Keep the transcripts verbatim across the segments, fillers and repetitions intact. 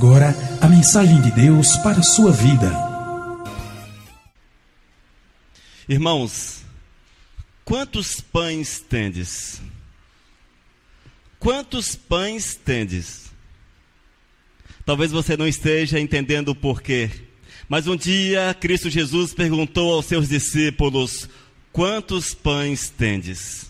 agora a mensagem de Deus para a sua vida. Irmãos, quantos pães tendes? Quantos pães tendes? Talvez você não esteja entendendo o porquê, mas um dia Cristo Jesus perguntou aos seus discípulos: quantos pães tendes?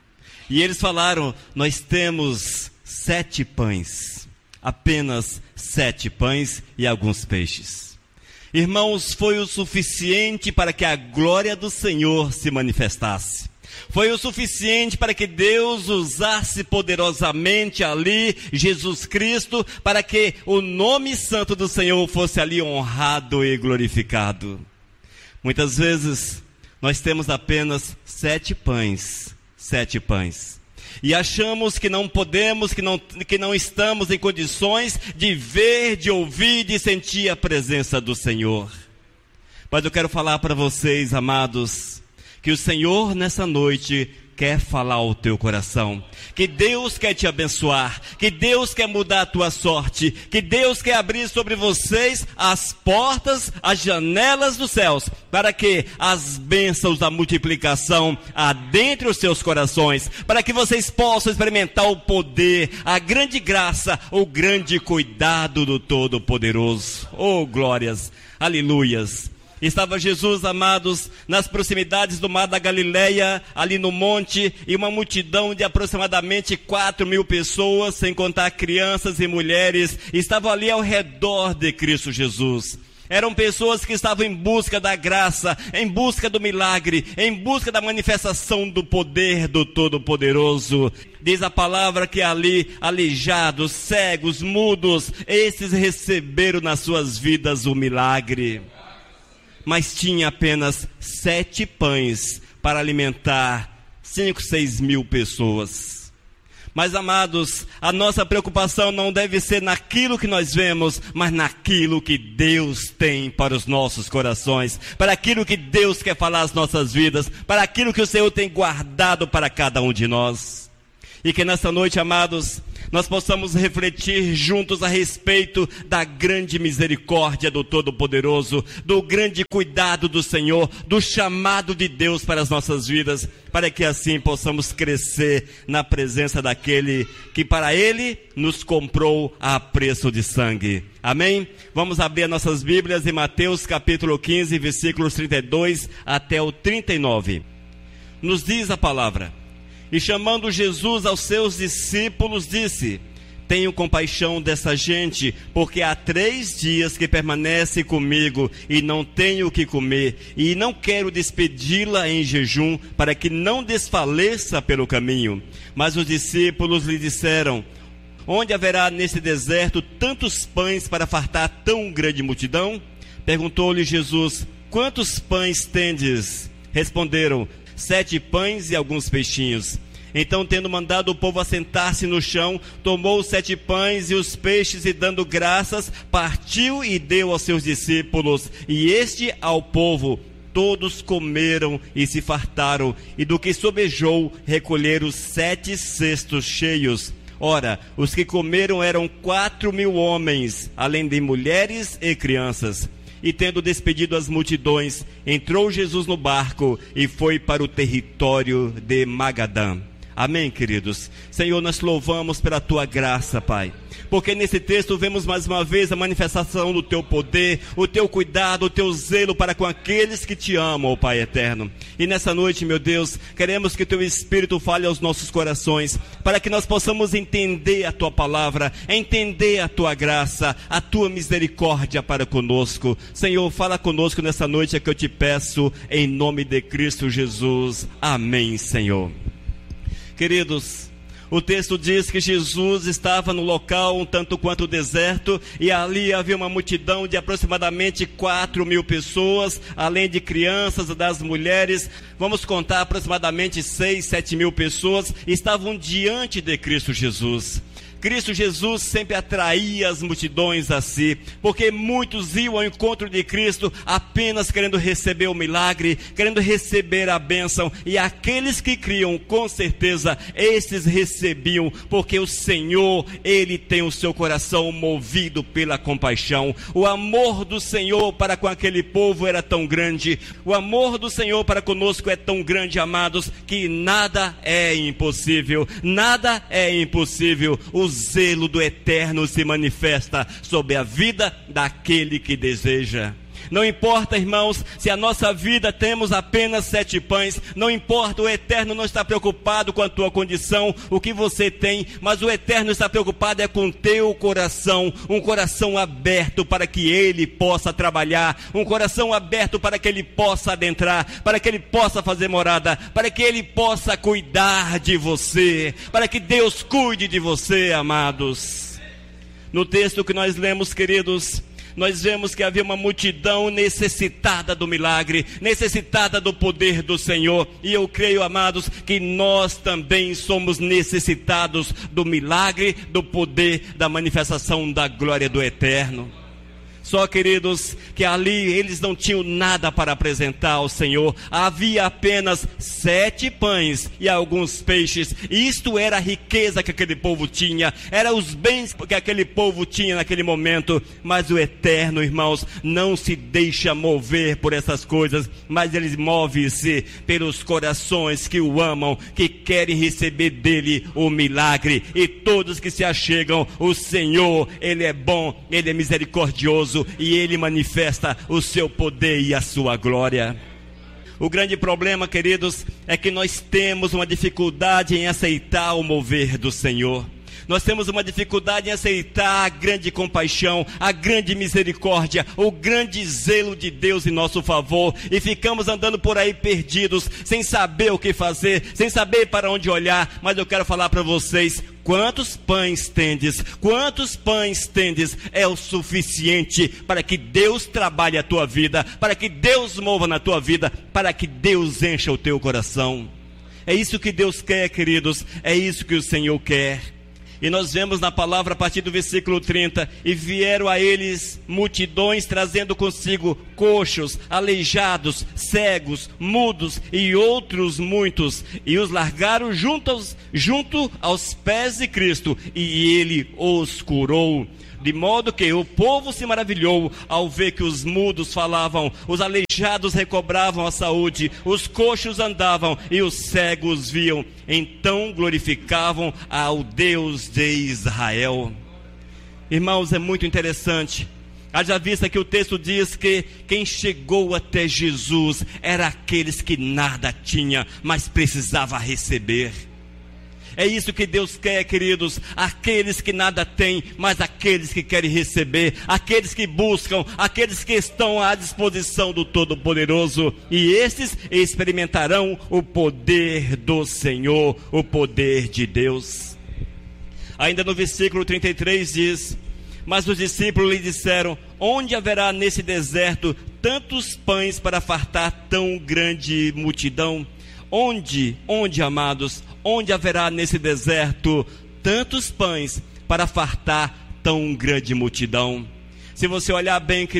E eles falaram: nós temos sete pães, apenas sete pães e alguns peixes. Irmãos, foi o suficiente para que a glória do Senhor se manifestasse. Foi o suficiente para que Deus usasse poderosamente ali Jesus Cristo, para que o nome santo do Senhor fosse ali honrado e glorificado. Muitas vezes nós temos apenas sete pães, sete pães, e achamos que não podemos, que não, que não estamos em condições de ver, de ouvir, de sentir a presença do Senhor. Mas eu quero falar para vocês, amados, que o Senhor nessa noite quer falar ao teu coração, que Deus quer te abençoar, que Deus quer mudar a tua sorte, que Deus quer abrir sobre vocês as portas, as janelas dos céus, para que as bênçãos da multiplicação adentrem os seus corações, para que vocês possam experimentar o poder, a grande graça, o grande cuidado do Todo-Poderoso. Oh, glórias, aleluias. Estava Jesus, amados, nas proximidades do mar da Galileia, ali no monte, e uma multidão de aproximadamente quatro mil pessoas, sem contar crianças e mulheres, estavam ali ao redor de Cristo Jesus. Eram pessoas que estavam em busca da graça, em busca do milagre, em busca da manifestação do poder do Todo-Poderoso. Diz a palavra que ali, aleijados, cegos, mudos, esses receberam nas suas vidas o milagre. Mas tinha apenas sete pães para alimentar cinco, seis mil pessoas. Mas, amados, a nossa preocupação não deve ser naquilo que nós vemos, mas naquilo que Deus tem para os nossos corações, para aquilo que Deus quer falar às nossas vidas, para aquilo que o Senhor tem guardado para cada um de nós. E que nessa noite, amados, nós possamos refletir juntos a respeito da grande misericórdia do Todo-Poderoso, do grande cuidado do Senhor, do chamado de Deus para as nossas vidas, para que assim possamos crescer na presença daquele que para Ele nos comprou a preço de sangue. Amém? Vamos abrir as nossas Bíblias em Mateus capítulo quinze, versículos trinta e dois até o trinta e nove. Nos diz a palavra: e chamando Jesus aos seus discípulos, disse: tenho compaixão dessa gente, porque há três dias que permanece comigo e não tenho o que comer, e não quero despedi-la em jejum, para que não desfaleça pelo caminho. Mas os discípulos lhe disseram: onde haverá nesse deserto tantos pães para fartar tão grande multidão? Perguntou-lhe Jesus: quantos pães tendes? Responderam: sete pães e alguns peixinhos. Então, tendo mandado o povo assentar-se no chão, tomou os sete pães e os peixes, e dando graças, partiu e deu aos seus discípulos, e este ao povo. Todos comeram e se fartaram, e do que sobejou recolheram sete cestos cheios. Ora, os que comeram eram quatro mil homens, além de mulheres e crianças. E tendo despedido as multidões, entrou Jesus no barco e foi para o território de Magadã. Amém, queridos? Senhor, nós louvamos pela Tua graça, Pai, porque nesse texto vemos mais uma vez a manifestação do Teu poder, o Teu cuidado, o Teu zelo para com aqueles que Te amam, ó Pai eterno. E nessa noite, meu Deus, queremos que Teu Espírito fale aos nossos corações, para que nós possamos entender a Tua palavra, entender a Tua graça, a Tua misericórdia para conosco. Senhor, fala conosco nessa noite, é que eu Te peço, em nome de Cristo Jesus. Amém, Senhor. Queridos, o texto diz que Jesus estava no local um tanto quanto deserto, e ali havia uma multidão de aproximadamente quatro mil pessoas, além de crianças e das mulheres. Vamos contar aproximadamente seis, sete mil pessoas estavam diante de Cristo Jesus. Cristo Jesus sempre atraía as multidões a si, porque muitos iam ao encontro de Cristo apenas querendo receber o milagre, querendo receber a bênção, e aqueles que criam, com certeza, esses recebiam, porque o Senhor, Ele tem o seu coração movido pela compaixão. O amor do Senhor para com aquele povo era tão grande, o amor do Senhor para conosco é tão grande, amados, que nada é impossível, nada é impossível. O zelo do Eterno se manifesta sobre a vida daquele que deseja. Não importa, irmãos, se a nossa vida temos apenas sete pães, não importa, o Eterno não está preocupado com a tua condição, o que você tem, mas o Eterno está preocupado é com o teu coração, um coração aberto para que Ele possa trabalhar, um coração aberto para que Ele possa adentrar, para que Ele possa fazer morada, para que Ele possa cuidar de você, para que Deus cuide de você, amados. No texto que nós lemos, queridos, nós vemos que havia uma multidão necessitada do milagre, necessitada do poder do Senhor, e eu creio, amados, que nós também somos necessitados do milagre, do poder, da manifestação da glória do Eterno. Só, queridos, que ali eles não tinham nada para apresentar ao Senhor. Havia apenas sete pães e alguns peixes. Isto era a riqueza que aquele povo tinha, eram os bens que aquele povo tinha naquele momento. Mas o Eterno, irmãos, não se deixa mover por essas coisas, mas Ele move-se pelos corações que o amam, que querem receber dele o milagre. E todos que se achegam, o Senhor, Ele é bom, Ele é misericordioso, e Ele manifesta o seu poder e a sua glória. O grande problema, queridos, é que nós temos uma dificuldade em aceitar o mover do Senhor. Nós temos uma dificuldade em aceitar a grande compaixão, a grande misericórdia, o grande zelo de Deus em nosso favor, e ficamos andando por aí perdidos, sem saber o que fazer, sem saber para onde olhar. Mas eu quero falar para vocês: quantos pães tendes, quantos pães tendes, é o suficiente para que Deus trabalhe a tua vida, para que Deus mova na tua vida, para que Deus encha o teu coração. É isso que Deus quer, queridos, é isso que o Senhor quer. E nós vemos na palavra a partir do versículo trinta: e vieram a eles multidões trazendo consigo coxos, aleijados, cegos, mudos e outros muitos, e os largaram junto aos, junto aos pés de Cristo, e Ele os curou. De modo que o povo se maravilhou ao ver que os mudos falavam, os aleijados recobravam a saúde, os coxos andavam e os cegos viam. Então glorificavam ao Deus de Israel. Irmãos, é muito interessante. Haja vista que o texto diz que quem chegou até Jesus eram aqueles que nada tinham, mas precisava receber. É isso que Deus quer, queridos, aqueles que nada têm, mas aqueles que querem receber, aqueles que buscam, aqueles que estão à disposição do Todo-Poderoso, e estes experimentarão o poder do Senhor, o poder de Deus. Ainda no versículo trinta e três diz: mas os discípulos lhe disseram: onde haverá nesse deserto tantos pães para fartar tão grande multidão? Onde, onde, amados, onde haverá nesse deserto tantos pães para fartar tão grande multidão? Se você olhar bem, querido,